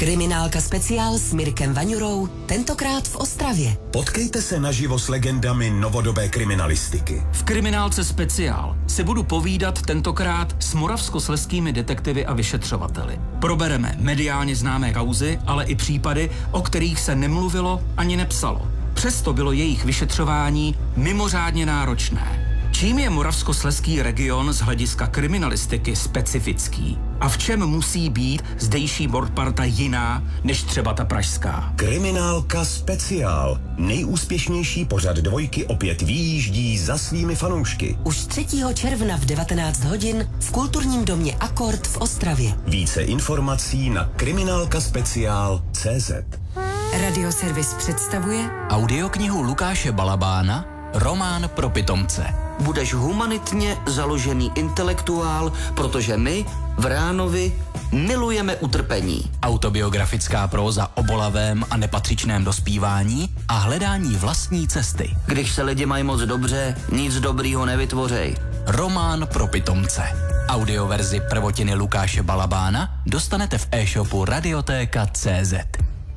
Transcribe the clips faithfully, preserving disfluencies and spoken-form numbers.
Kriminálka speciál s Mirkem Vaňurou, tentokrát v Ostravě. Potkejte se naživo s legendami novodobé kriminalistiky. V Kriminálce speciál si budu povídat tentokrát s moravskoslezskými detektivy a vyšetřovateli. Probereme mediálně známé kauzy, ale i případy, o kterých se nemluvilo ani nepsalo. Přesto bylo jejich vyšetřování mimořádně náročné. Čím je moravskoslezský region z hlediska kriminalistiky specifický? A v čem musí být zdejší mordparta jiná než třeba ta pražská? Kriminálka speciál. Nejúspěšnější pořad Dvojky opět vyjíždí za svými fanoušky. Už třetího června v devatenáct hodin v kulturním domě Akord v Ostravě. Více informací na kriminálkaspeciál tečka cé zet. Radioservis představuje audioknihu Lukáše Balabána Román pro pitomce. Budeš humanitně založený intelektuál, protože my v Ránovi milujeme utrpení. Autobiografická próza o bolavém a nepatřičném dospívání a hledání vlastní cesty. Když se lidi mají moc dobře, nic dobrýho nevytvořej. Román pro pitomce. Audioverzi prvotiny Lukáše Balabána dostanete v e-shopu radiotéka tečka cé zet.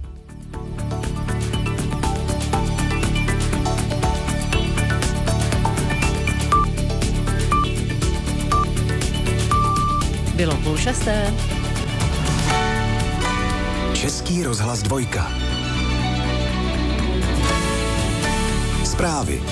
Bylo půl šesté. Český rozhlas dvojka. Zprávy.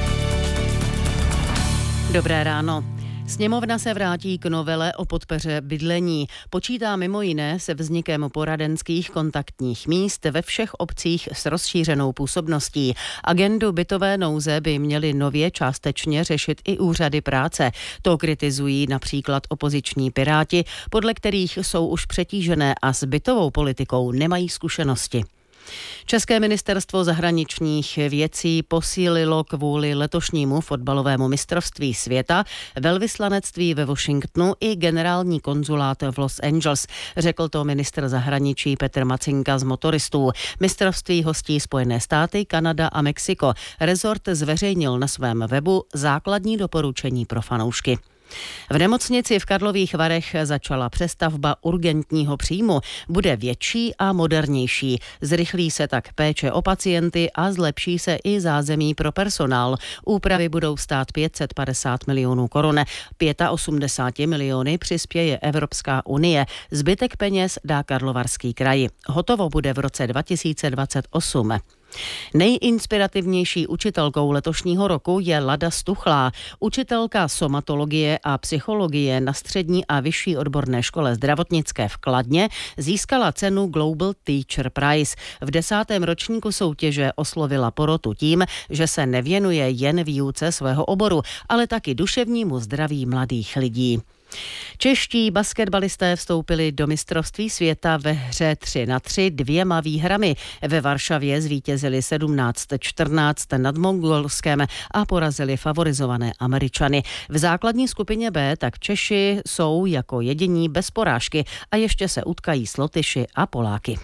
Dobré ráno. Sněmovna se vrátí k novele o podpoře bydlení. Počítá mimo jiné se vznikem poradenských kontaktních míst ve všech obcích s rozšířenou působností. Agendu bytové nouze by měly nově částečně řešit i úřady práce. To kritizují například opoziční Piráti, podle kterých jsou už přetížené a s bytovou politikou nemají zkušenosti. České ministerstvo zahraničních věcí posílilo kvůli letošnímu fotbalovému mistrovství světa velvyslanectví ve Washingtonu i generální konzulát v Los Angeles, řekl to ministr zahraničí Petr Macinka z Motoristů. Mistrovství hostí Spojené státy, Kanada a Mexiko. Rezort zveřejnil na svém webu základní doporučení pro fanoušky. V nemocnici v Karlových Varech začala přestavba urgentního příjmu. Bude větší a modernější. Zrychlí se tak péče o pacienty a zlepší se i zázemí pro personál. Úpravy budou stát pět set padesát milionů korun. osmdesát pět miliony přispěje Evropská unie. Zbytek peněz dá Karlovarský kraj. Hotovo bude v roce dva tisíce dvacet osm. Nejinspirativnější učitelkou letošního roku je Lada Stuchlá, učitelka somatologie a psychologie na střední a vyšší odborné škole zdravotnické v Kladně, získala cenu Global Teacher Prize. V desátém ročníku soutěže oslovila porotu tím, že se nevěnuje jen výuce svého oboru, ale taky duševnímu zdraví mladých lidí. Čeští basketbalisté vstoupili do mistrovství světa ve hře tři na tři dvěma výhrami. Ve Varšavě zvítězili sedmnáct čtrnáct nad Mongolskem a porazili favorizované Američany. V základní skupině B tak Češi jsou jako jediní bez porážky a ještě se utkají s Lotyši a Poláky.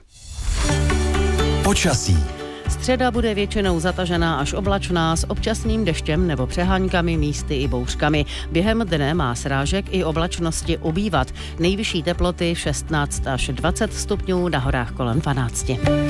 Počasí. Středa bude většinou zatažená až oblačná s občasným deštěm nebo přeháňkami, místy i bouřkami. Během dne má srážek i oblačnosti ubývat. Nejvyšší teploty šestnáct až dvacet stupňů, na horách kolem dvanáct.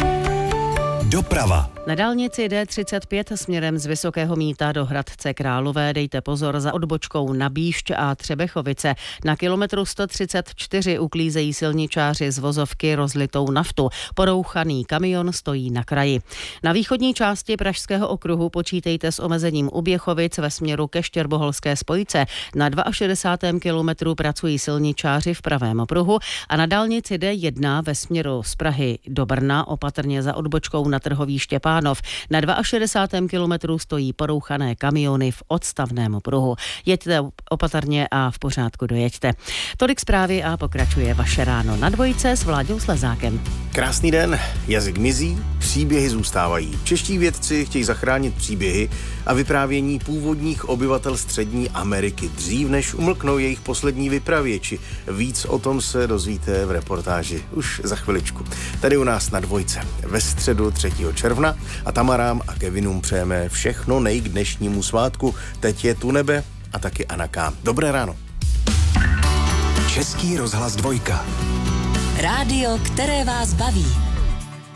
Doprava. Na dálnici D třicet pět směrem z Vysokého Mýta do Hradce Králové dejte pozor za odbočkou na Bíšť a Třebechovice. Na kilometru sto třicet čtyři uklízejí silničáři z vozovky rozlitou naftu. Porouchaný kamion stojí na kraji. Na východní části Pražského okruhu počítejte s omezením u Běchovic ve směru ke Štěrboholské spojce. Na šedesátém druhém kilometru pracují silničáři v pravém pruhu a na dálnici D jedna ve směru z Prahy do Brna opatrně za odbočkou na Trhoví Štěpánov. Na šedesátém druhém kilometru stojí porouchané kamiony v odstavném pruhu. Jeďte opatrně a v pořádku dojeďte. Tolik zprávy a pokračuje vaše ráno na dvojce s Vláďou Slezákem. Krásný den, jazyk mizí, příběhy zůstávají. Čeští vědci chtějí zachránit příběhy a vyprávění původních obyvatel Střední Ameriky dřív, než umlknou jejich poslední vypravěči. Víc o tom se dozvíte v reportáži už za chviličku. Tady u nás na dvojce ve středu třetího června a Tamarám a Kevinům přejeme všechno nej k dnešnímu svátku. Teď je tu nebe a taky Anaka. Dobré ráno. Český rozhlas dvojka. Rádio, které vás baví.